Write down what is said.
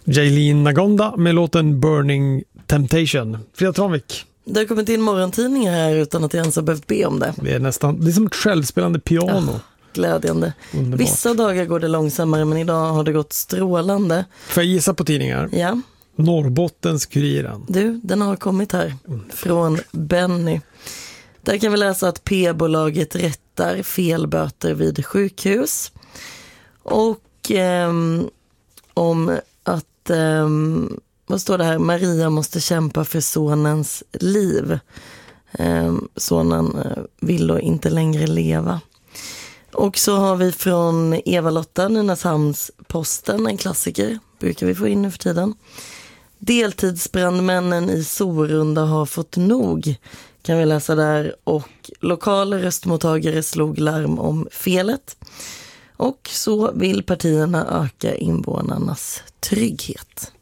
Jailin Nagonda med låten Burning Temptation. Frida Tranvik. Det har kommit in morgontidningar här utan att jag ens har behövt be om det. Det är som ett självspelande piano. Glädjande. Underbart. Vissa dagar går det långsammare, men idag har det gått strålande. Får jag gissa på tidningar? Ja. Norrbottens-Kuriren. Du, den har kommit här. Från Benny. Där kan vi läsa att P-bolaget rättar felböter vid sjukhus. Och om att, vad står det här? Maria måste kämpa för sonens liv. Sonen vill då inte längre leva. Och så har vi från Eva-Lotta, Nynäshamns-Posten, en klassiker. Brukar vi få in nu för tiden. Deltidsbrandmännen i Sorunda har fått nog, kan vi läsa där. Och lokala röstmottagare slog larm om felet. Och så vill partierna öka invånarnas trygghet.